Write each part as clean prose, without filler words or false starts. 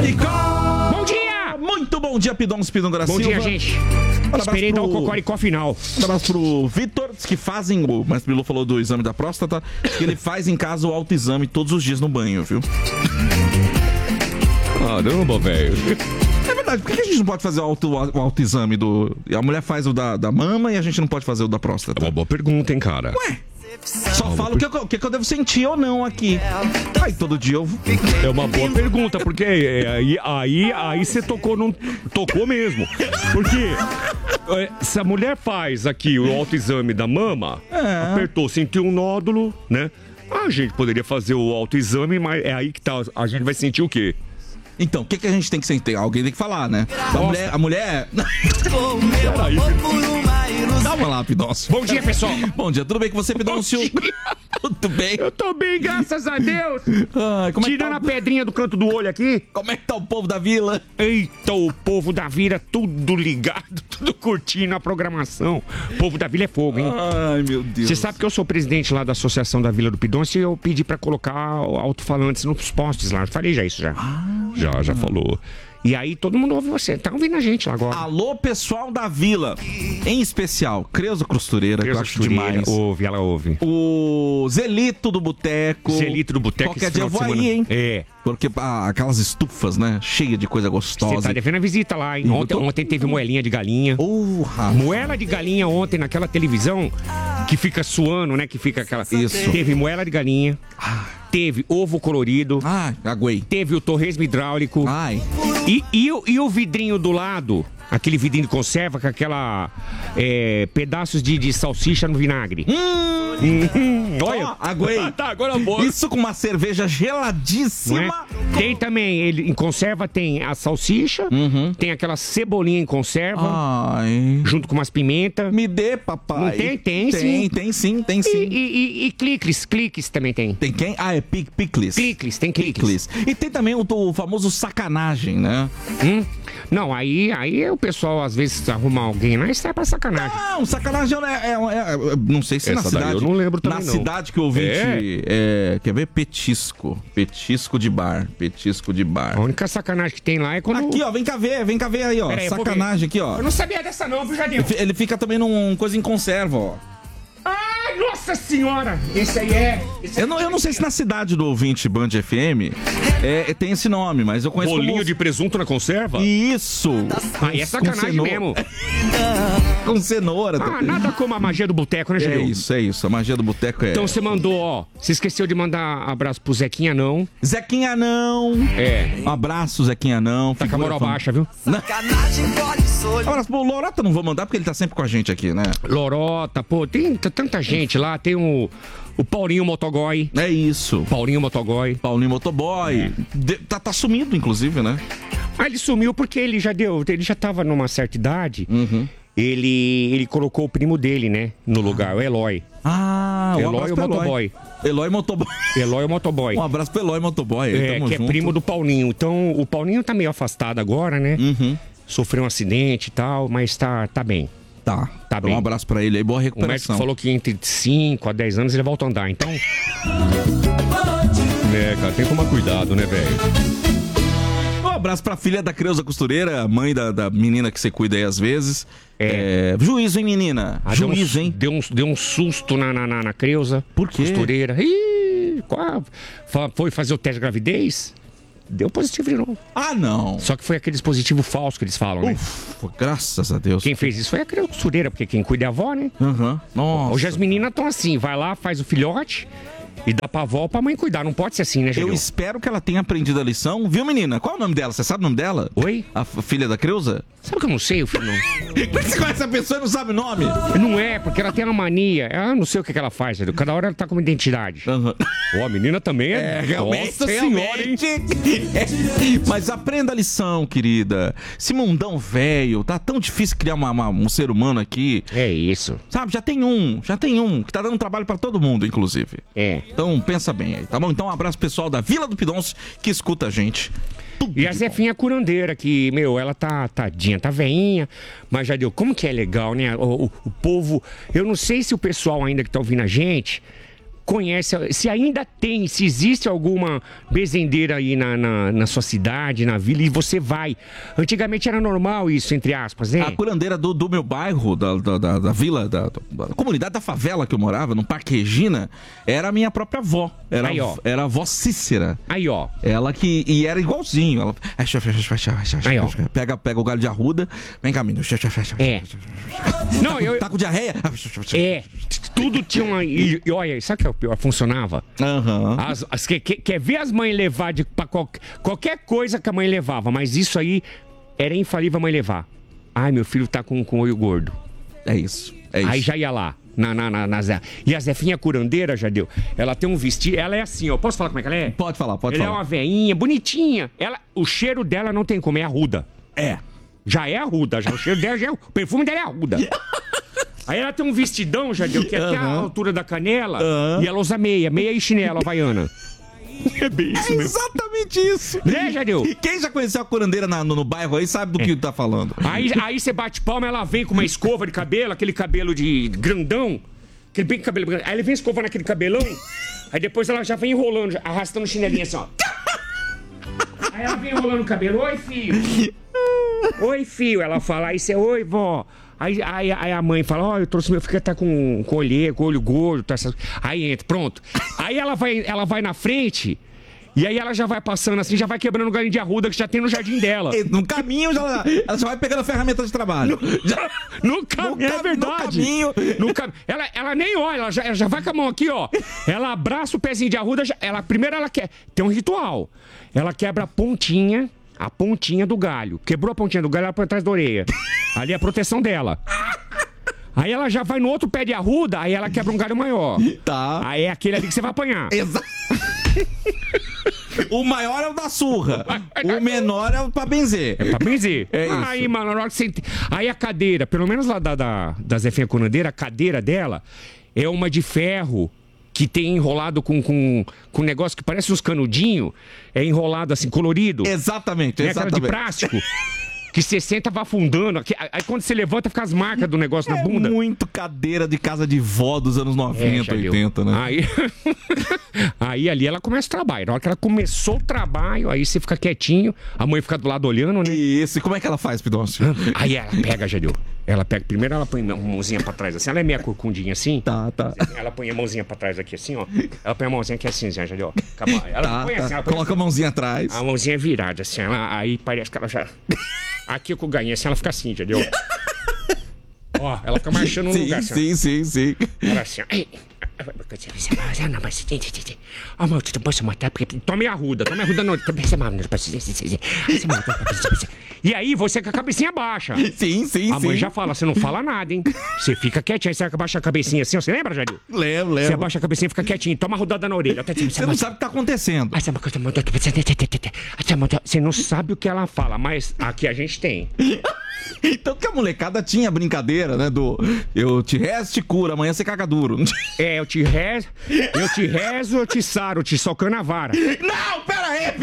Cocoricó. Bom dia! Muito bom dia, Pidons, Pidongra Bom Silva. dia, gente. Esperei dar o Cocoricó final. Um abraço pro Vitor, que fazem, o Mestre Bilu falou do exame da próstata, que ele faz em casa o autoexame todos os dias no banho, viu? Caramba, velho. É verdade, por que a gente não pode fazer o autoexame do... A mulher faz o da mama e a gente não pode fazer o da próstata? É uma boa pergunta, hein, cara? Ué? Só falo o que eu devo sentir ou não aqui. Aí todo dia eu... É uma boa pergunta, porque aí você tocou mesmo. Porque se a mulher faz aqui o autoexame da mama, apertou, sentiu um nódulo, né? A gente poderia fazer o autoexame, mas é aí que tá. A gente vai sentir o quê? Então, o que a gente tem que sentir? Alguém tem que falar, né? A mulher... Peraí. Calma lá, Pidoncio. Bom dia, pessoal. Bom dia, tudo bem com você, Pidoncio? Tudo bem? Eu tô bem, graças a Deus. Ai, como é que Tirando tá... a pedrinha do canto do olho aqui. Como é que tá o povo da vila? Eita, o povo da vila, tudo ligado, tudo curtindo a programação. O povo da vila é fogo, hein? Ai, meu Deus. Você sabe que eu sou presidente lá da Associação da Vila do Pidoncio e eu pedi pra colocar alto-falantes nos postes lá. Eu falei já isso já. Já falou. E aí todo mundo ouve você. Tá ouvindo a gente lá agora. Alô, pessoal da vila. Em especial, Creuza Costureira, que eu acho demais. Ouve, ela ouve. O Zelito do Boteco. Zelito do Boteco. Qualquer dia eu vou aí, hein? É. Porque aquelas estufas, né? Cheia de coisa gostosa. Você tá devendo a visita lá, hein? Ontem teve moelinha de galinha. Moela de galinha ontem naquela televisão que fica suando, né? Que fica aquela... Isso. Teve moela de galinha. Teve ovo colorido. Aguei. Teve o torresmo hidráulico. E o vidrinho do lado, aquele vidrinho de conserva com aquela pedaços de salsicha no vinagre. Olha, aguei. Tá, agora boa. Isso com uma cerveja geladíssima. Tem também, em conserva tem a salsicha, tem aquela cebolinha em conserva, junto com umas pimentas. Me dê, papai. Não tem? Tem sim. Tem sim. E cliques também tem. Tem quem? É picles. Tem cliques. E tem também o famoso sacanagem, né? Não, aí o pessoal às vezes arruma alguém lá e sai pra sacanagem. Não, sacanagem não sei se essa na cidade. Eu não lembro também, na não. cidade que eu ouvi quer ver? Petisco de bar. A única sacanagem que tem lá é quando... Aqui, ó, vem cá ver aí, ó. Peraí, sacanagem aqui, ó. Eu não sabia dessa não, viu, Jadinho? Ele fica também num coisa em conserva, ó. Ai, nossa senhora! Esse aí é... Eu não sei se na cidade do ouvinte Band FM tem esse nome, mas eu conheço Bolinho de presunto na conserva? Isso! Aí é sacanagem mesmo. Com cenoura. Nada como a magia do boteco, né, Jadinho? É isso. A magia do boteco é... Então você mandou, ó. Você esqueceu de mandar abraço pro Zequinha não. Zequinha não! Um abraço, Zequinha não. Tá com a moral baixa, viu? Abraço pro Lorota, não vou mandar porque ele tá sempre com a gente aqui, né? Lorota, pô, tem tanta gente lá. Tem o Paulinho Motoboy. É isso. Paulinho Motoboy. Tá sumido, inclusive, né? Ele sumiu porque ele já tava numa certa idade. Ele colocou o primo dele, né? No lugar, o Eloy. Eloy o Motoboy. Eloy Motoboy. Um abraço pro Eloy Motoboy. Que é primo do Paulinho. Então, o Paulinho tá meio afastado agora, né? Sofreu um acidente e tal, mas tá bem. Tá bem. Um abraço pra ele aí, boa recuperação. O médico falou que entre 5 a 10 anos ele volta a andar, então... Cara, tem que tomar cuidado, né, velho? Um abraço pra filha da Creuza Costureira, mãe da menina que você cuida aí às vezes. Juízo, hein, menina? Juízo, hein? Deu um susto na Creuza. Por quê? Costureira. Foi fazer o teste de gravidez? Deu positivo de novo. Não. Só que foi aquele dispositivo falso que eles falam, né? Graças a Deus. Quem fez isso foi a Creuza Costureira, porque quem cuida é a avó, né? Nossa. Hoje as meninas estão assim, vai lá, faz o filhote e dá pra avó ou pra mãe cuidar. Não pode ser assim, né, gente? Eu espero que ela tenha aprendido a lição. Viu, menina? Qual é o nome dela? Você sabe o nome dela? Oi? A filha da Creuza? Sabe que eu não sei o filho, não? Como é que você conhece a pessoa e não sabe o nome? Não é, porque ela tem uma mania. Ela não sei o que ela faz, entendeu? Cada hora ela tá com uma identidade. A menina também realmente. Nossa senhora, hein? Mas aprenda a lição, querida. Esse mundão velho, tá tão difícil criar um ser humano aqui. É isso. Sabe, já tem um que tá dando trabalho pra todo mundo, inclusive. Então, pensa bem aí, tá bom? Então, um abraço pessoal da Vila do Pidoncio que escuta a gente. E a Zefinha curandeira, que, ela tá tadinha, tá veinha, mas já deu. Como que é legal, né? O povo. Eu não sei se o pessoal ainda que tá ouvindo a gente conhece, se ainda tem, se existe alguma bezendeira aí na sua cidade, na vila, e você vai. Antigamente era normal isso, entre aspas, né? A curandeira do meu bairro, da vila, da comunidade da favela que eu morava, no Parque Regina, era a minha própria avó. Era, aí, ó. Era a avó Cícera. Aí, ó. Ela que... E era igualzinho. Ela... Aí, ó. Pega o galho de arruda, vem cá, menino. É. Não, Tá com diarreia? É. Tudo tinha uma... E olha, sabe o que é o pior? Funcionava. Aham. Quer ver as mães levar pra qualquer coisa que a mãe levava, mas isso aí era infalível a mãe levar. Ai, meu filho tá com olho gordo. É isso. Aí já ia lá. Na Zé. E a Zefinha curandeira, Jadeu, ela tem um vestido, ela é assim, ó. Posso falar como é que ela é? Pode falar. Ela é uma veinha, bonitinha. O cheiro dela não tem como, é arruda. É. Já é arruda, já. O cheiro dela já é. O perfume dela é arruda. Aí ela tem um vestidão, Jadeu, que é até a altura da canela. E ela usa meia e chinelo havaiana. É bem isso mesmo. Exatamente isso. Né, Jadeu? Quem já conheceu a curandeira no bairro aí sabe do que tá falando. Aí você bate palma, ela vem com uma escova de cabelo, aquele cabelo de grandão. Aquele bem cabelo grandão. Aí ele vem escovando aquele cabelão. Aí depois ela já vem enrolando, arrastando o chinelinho assim, ó. Aí ela vem enrolando o cabelo. Oi, filho. Oi, filho. Ela fala, aí você, oi, vó. Aí a mãe fala, ó, eu trouxe meu filho que tá com olho gordo, tá. Aí entra, pronto. Aí ela vai na frente, e aí ela já vai passando assim, já vai quebrando o galinho de arruda que já tem no jardim dela. No caminho, ela já vai pegando a ferramenta de trabalho. No caminho, é verdade. No caminho. Ela nem olha, ela já vai com a mão aqui, ó. Ela abraça o pezinho de arruda, primeiro ela quer. Tem um ritual. Ela quebra a pontinha do galho. Quebrou a pontinha do galho, ela põe atrás da orelha. Ali é a proteção dela. Aí ela já vai no outro pé de arruda, aí ela quebra um galho maior. Tá. Aí é aquele ali que você vai apanhar. Exato. O maior é o da surra. O menor é o pra benzer. É pra benzer. É isso. Aí, mano, na hora que você... Aí a cadeira, pelo menos lá da Zefinha curandeira, a cadeira dela é uma de ferro que tem enrolado com um negócio que parece uns canudinhos, é enrolado assim, colorido. Exatamente, é aquela de plástico. Que você senta, vai afundando. Aí quando você levanta, fica as marcas do negócio na bunda. Muito cadeira de casa de vó dos anos 90, 80, né? Aí ali ela começa o trabalho. Na hora que ela começou o trabalho, aí você fica quietinho, a mãe fica do lado olhando, né? Isso, e como é que ela faz, Pidoncio? Aí ela pega, Jadeu. Primeiro ela põe a mãozinha pra trás assim. Ela é meia corcundinha assim. Tá. Ela põe a mãozinha pra trás aqui assim, ó. Ela põe a mãozinha aqui assim, Jadeu. Ela põe assim, ela põe coloca a mãozinha atrás. A mãozinha virada assim. Aí parece que ela já... Aqui com o ganho assim, ela fica assim, entendeu? Ó, ela fica marchando no lugar assim. Sim. Ela assim, ó. Tome a ruda não. E aí você com a cabecinha baixa. Sim. A mãe já fala, você não fala nada, hein? Você fica quietinho, aí você abaixa a cabecinha assim, você lembra, Jadil? Lembro. Você abaixa a cabecinha e fica quietinho, toma a rodada na orelha. Você não sabe o que tá acontecendo. Você não sabe o que ela fala, mas aqui a gente tem. Então que a molecada tinha brincadeira, né? Eu te rezo, te curo, amanhã você caga duro. Eu te rezo, eu te saro, te socando a vara. Não, pera aí,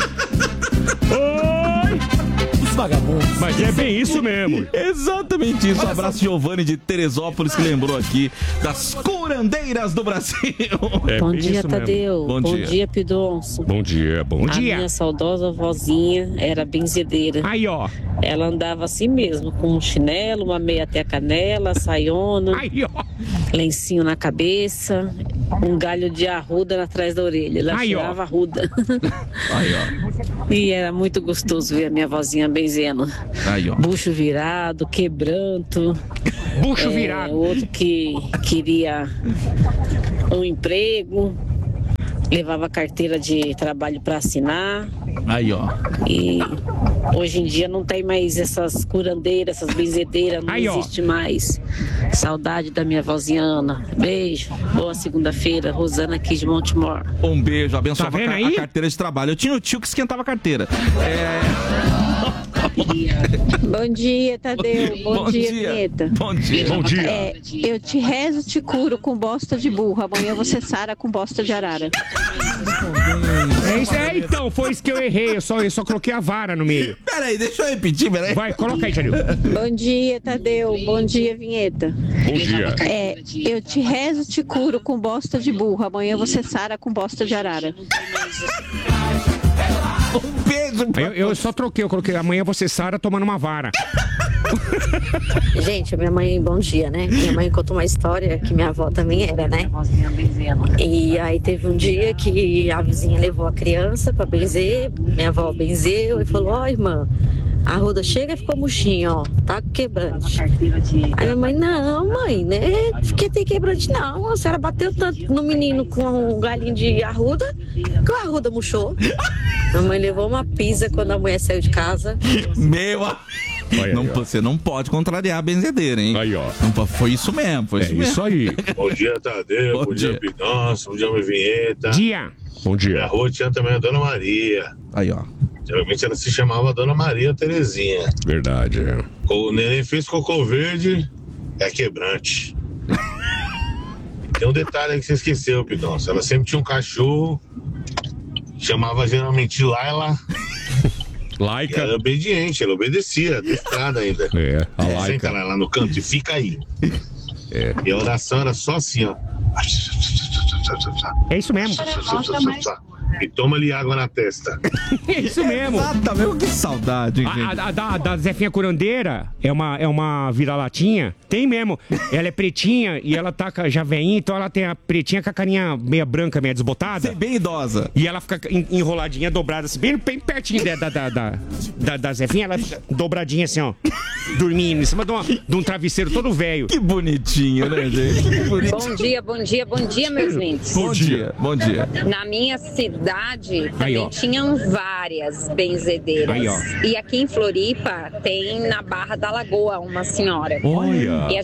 Os vagabundos. Mas é bem isso mesmo. Exatamente isso. Um abraço, Giovanni de Teresópolis, que lembrou aqui das curandeiras do Brasil. Bom dia, Tadeu. Bom dia, Pidonço. Bom dia. A minha saudosa vozinha era benzedeira. Aí, ó. Ela andava assim mesmo, com um chinelo, uma meia até a canela, saiona, aí, ó, lencinho na cabeça, um galho de arruda atrás da orelha. Ela tirava arruda. Aí, ó. E era muito gostoso ver a minha vozinha benzendo. Aí, ó. Bucho virado, quebranto. Bucho virado. Outro que queria um emprego, levava carteira de trabalho para assinar. Aí, ó. E hoje em dia não tem mais essas curandeiras, essas benzedeiras, não existe mais. Saudade da minha vozinha Ana. Beijo. Boa segunda-feira. Rosana aqui de Montemor. Um beijo. Abençoava Tá a carteira de trabalho. Eu tinha o tio que esquentava a carteira. Bom dia, Tadeu. Bom dia, Vinheta. Bom dia. Eu te rezo, te curo com bosta de burro. Amanhã você sara com bosta de arara. Então, foi isso que eu errei. Eu só coloquei a vara no meio. Peraí, deixa eu repetir, peraí. Vai, coloca aí, Janil. Bom dia, Tadeu. Bom dia, Vinheta. Bom dia. Eu te rezo, te curo com bosta de burro. Amanhã você sara com bosta de arara. Um beijo. Eu só troquei, eu coloquei amanhã você sara tomando uma vara. Gente, minha mãe, bom dia, né? Minha mãe contou uma história que minha avó também era, né? E aí teve um dia que a vizinha levou a criança pra benzer, minha avó benzeu e falou, ó, irmã, a roda chega e ficou murchinha, ó, tá quebrante. Aí minha mãe, não, mãe, né? Porque tem quebrante não, a senhora bateu tanto no menino com um galinho de arruda que a arruda murchou. Minha mãe levou uma pisa quando a mulher saiu de casa. Você não pode contrariar a benzedeira, hein? Aí, ó. Foi isso mesmo, foi isso mesmo. Isso aí. Bom dia, Tadeu. Bom dia, Pidonça. Bom dia, minha vinheta. Bom dia. Minha rua tinha também a Dona Maria. Aí, ó. Geralmente ela se chamava Dona Maria Terezinha. Verdade, é. O neném fez cocô verde, é quebrante. Tem um detalhe aí que você esqueceu, Pidonça. Ela sempre tinha um cachorro, chamava geralmente Laila. Laica. E ela era obediente, ela obedecia, adestrada ainda. A Laica. Senta lá no canto e fica aí. E a oração era só assim, ó. É isso mesmo. E toma-lhe água na testa. É isso mesmo. Exatamente. Que saudade, gente. A da Zefinha Curandeira é uma vira-latinha. Tem mesmo. Ela é pretinha e ela tá já veinha, então ela tem a pretinha com a carinha meia branca, meia desbotada. Você é bem idosa. E ela fica enroladinha, dobrada assim, bem pertinho da Zefinha, ela fica dobradinha assim, ó. Dormindo em cima de um travesseiro todo velho. Que bonitinho, né, gente? Que bonitinho. Bom dia, meus lindos. Bom dia. Na minha cidade também tinham várias benzedeiras. Aí, ó. E aqui em Floripa tem na Barra da Lagoa uma senhora. Olha. E a